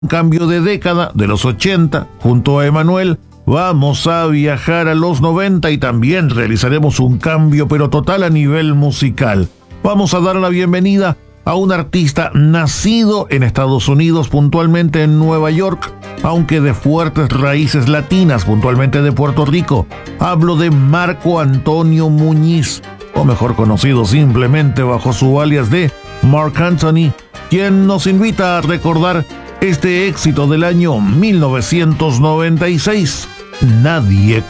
cambio de década de los 80, junto a Emanuel, vamos a viajar a los 90 y también realizaremos un cambio pero total a nivel musical. Vamos a dar la bienvenida a un artista nacido en Estados Unidos, puntualmente en Nueva York, aunque de fuertes raíces latinas, puntualmente de Puerto Rico. Hablo de Marco Antonio Muñiz, o mejor conocido simplemente bajo su alias de Marc Anthony, quien nos invita a recordar este éxito del año 1996, Nadie